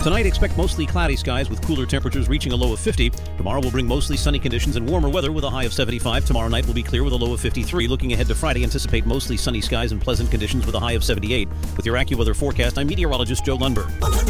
Tonight, expect mostly cloudy skies with cooler temperatures reaching a low of 50. Tomorrow will bring mostly sunny conditions and warmer weather with a high of 75. Tomorrow night will be clear with a low of 53. Looking ahead to Friday, anticipate mostly sunny skies and pleasant conditions with a high of 78. With your AccuWeather forecast, I'm meteorologist Joe Lundberg.